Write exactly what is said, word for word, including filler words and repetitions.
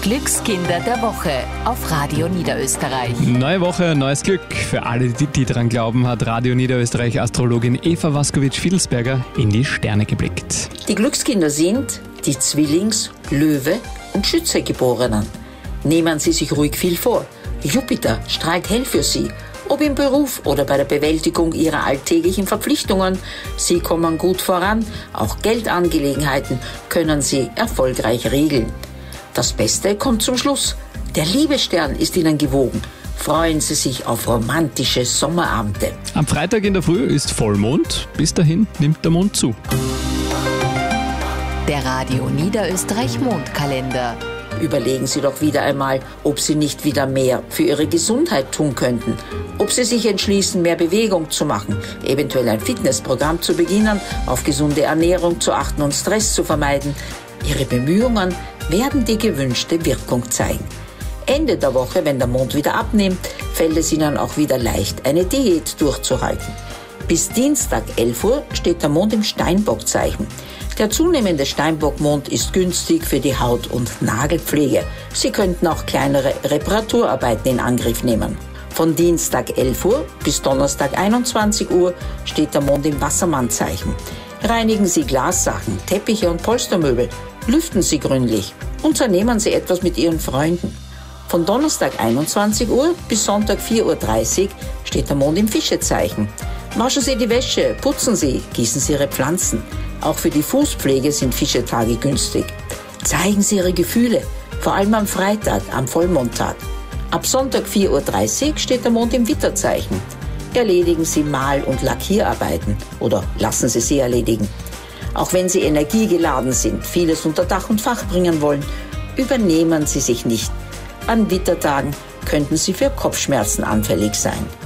Glückskinder der Woche auf Radio Niederösterreich. Neue Woche, neues Glück. Für alle, die, die daran glauben, hat Radio Niederösterreich Astrologin Eva Waskowitsch-Fiedelsberger in die Sterne geblickt. Die Glückskinder sind die Zwillings-, Löwe- und Schütze-Geborenen. Nehmen Sie sich ruhig viel vor. Jupiter strahlt hell für Sie. Ob im Beruf oder bei der Bewältigung Ihrer alltäglichen Verpflichtungen. Sie kommen gut voran. Auch Geldangelegenheiten können Sie erfolgreich regeln. Das Beste kommt zum Schluss. Der Liebesstern ist Ihnen gewogen. Freuen Sie sich auf romantische Sommerabende. Am Freitag in der Früh ist Vollmond. Bis dahin nimmt der Mond zu. Der Radio Niederösterreich Mondkalender. Überlegen Sie doch wieder einmal, ob Sie nicht wieder mehr für Ihre Gesundheit tun könnten. Ob Sie sich entschließen, mehr Bewegung zu machen, eventuell ein Fitnessprogramm zu beginnen, auf gesunde Ernährung zu achten und Stress zu vermeiden. Ihre Bemühungen werden die gewünschte Wirkung zeigen. Ende der Woche, wenn der Mond wieder abnimmt, fällt es Ihnen auch wieder leicht, eine Diät durchzuhalten. Bis Dienstag elf Uhr steht der Mond im Steinbockzeichen. Der zunehmende Steinbockmond ist günstig für die Haut- und Nagelpflege. Sie könnten auch kleinere Reparaturarbeiten in Angriff nehmen. Von Dienstag elf Uhr bis Donnerstag einundzwanzig Uhr steht der Mond im Wassermannzeichen. Reinigen Sie Glassachen, Teppiche und Polstermöbel, lüften Sie gründlich, unternehmen Sie etwas mit Ihren Freunden. Von Donnerstag einundzwanzig Uhr bis Sonntag vier Uhr dreißig steht der Mond im Fischezeichen. Waschen Sie die Wäsche, putzen Sie, gießen Sie Ihre Pflanzen. Auch für die Fußpflege sind Fischetage günstig. Zeigen Sie Ihre Gefühle, vor allem am Freitag, am Vollmondtag. Ab Sonntag vier Uhr dreißig steht der Mond im Widderzeichen. Erledigen Sie Mal- und Lackierarbeiten oder lassen Sie sie erledigen. Auch wenn Sie energiegeladen sind, vieles unter Dach und Fach bringen wollen, übernehmen Sie sich nicht. An Widdertagen könnten Sie für Kopfschmerzen anfällig sein.